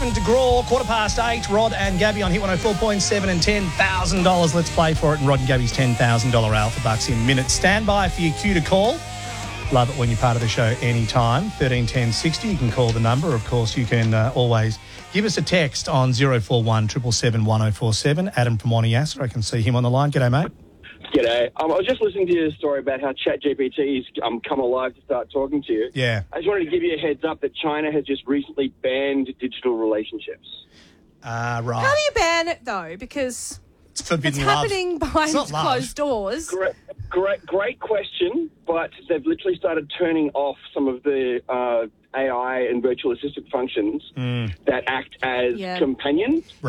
7 to Graw, 8:15. Rod and Gabby on Hit 104.7 and $10,000. Let's play for it. And Rod and Gabby's $10,000 Alpha Bucks in minutes. Stand by for your cue to call. Love it when you're part of the show anytime. 13 10 60. You can call the number. Of course, you can always give us a text on 041 777 1047. Adam from Wanniassa. I can see him on the line. G'day, mate. G'day. I was just listening to your story about how ChatGPT's come alive to start talking to you. Yeah. I just wanted to give you a heads up that China has just recently banned digital relationships. Right. How do you ban it, though? Because It's forbidden it's love. happening behind It's not closed doors. Great question, but they've literally started turning off some of the AI and virtual assistant functions that act as companions.